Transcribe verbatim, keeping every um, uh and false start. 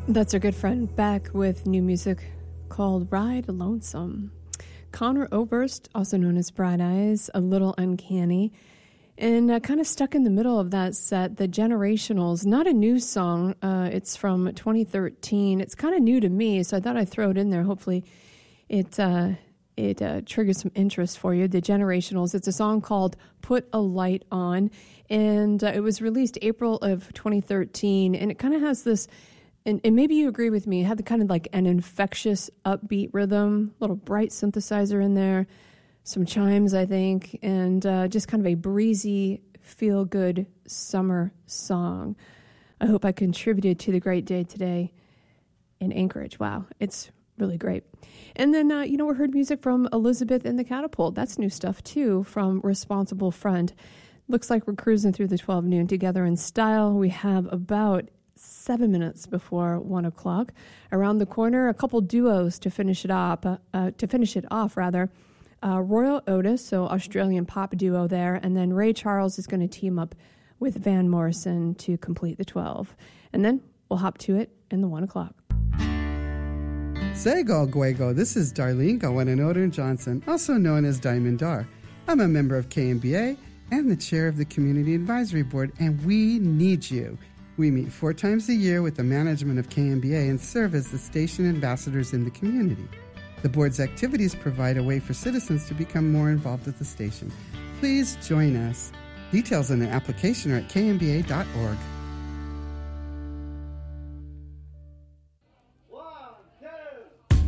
That's our good friend back with new music called Ride Lonesome. Conor Oberst, also known as Bright Eyes, A Little Uncanny. And uh, kind of stuck in the middle of that set, The Generationals. Not a new song. Uh, it's from twenty thirteen. It's kind of new to me, so I thought I'd throw it in there. Hopefully it uh, it uh, triggers some interest for you. The Generationals. It's a song called Put a Light On. And uh, it was released April of twenty thirteen. And it kind of has this... And, and maybe you agree with me, it had the kind of like an infectious, upbeat rhythm, little bright synthesizer in there, some chimes, I think, and uh, just kind of a breezy, feel-good summer song. I hope I contributed to the great day today in Anchorage. Wow, it's really great. And then, uh, you know, we heard music from Elizabeth and the Catapult. That's new stuff, too, from Responsible Friend. Looks like we're cruising through the twelve noon together in style. We have about seven minutes before one o'clock. Around the corner, a couple duos to finish it up. Uh, uh, to finish it off, rather. Uh, Royal Otis, so Australian pop duo there, and then Ray Charles is going to team up with Van Morrison to complete the twelve. And then we'll hop to it in the one o'clock. Sego Guego, this is Darlene Gawananoden Johnson, also known as Diamond Dar. I'm a member of K M B A and the chair of the Community Advisory Board, and we need you. We meet four times a year with the management of K M B A and serve as the station ambassadors in the community. The board's activities provide a way for citizens to become more involved at the station. Please join us. Details on the application are at k m b a dot org.